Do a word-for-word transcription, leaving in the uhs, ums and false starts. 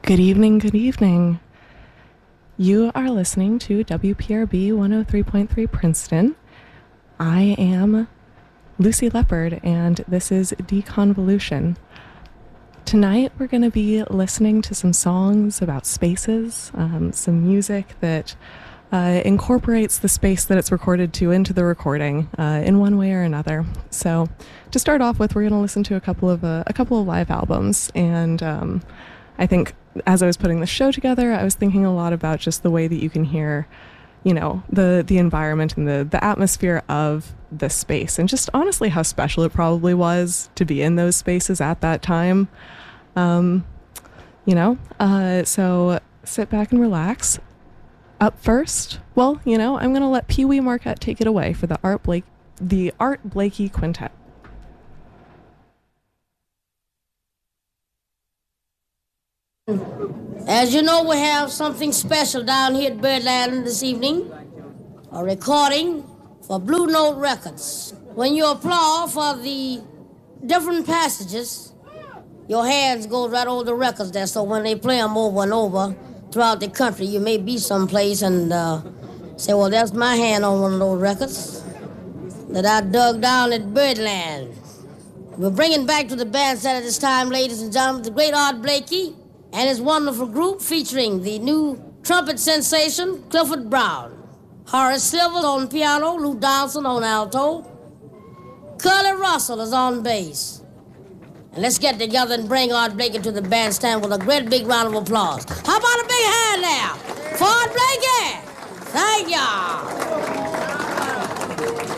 Good evening, good evening. You are listening to W P R B one oh three point three Princeton. I am Lucy Leopard, and this is Deconvolution. Tonight, we're going to be listening to some songs about spaces, um, some music that uh, incorporates the space that it's recorded to into the recording uh, in one way or another. So, to start off with, we're going to listen to a couple of uh, a couple of live albums, and um, I think as I was putting the show together, I was thinking a lot about just the way that you can hear, you know, the the environment and the the atmosphere of the space, and just honestly how special it probably was to be in those spaces at that time. Um, you know, uh, so sit back and relax. Up first, well, you know, I'm gonna let Pee Wee Marquette take it away for the Art Blake, the Art Blakey Quintet. As you know, we have something special down here at Birdland this evening, a recording for Blue Note Records. When you applaud for the different passages, your hands go right over the records there, so when they play them over and over throughout the country, you may be someplace and uh, say, well, that's my hand on one of those records that I dug down at Birdland. We're bringing back to the bandstand at this time, ladies and gentlemen, the great Art Blakey and his wonderful group featuring the new trumpet sensation, Clifford Brown. Horace Silver on piano, Lou Donaldson on alto. Curly Russell is on bass. And let's get together and bring Art Blakey to the bandstand with a great big round of applause. How about a big hand now for Art Blakey? Thank y'all.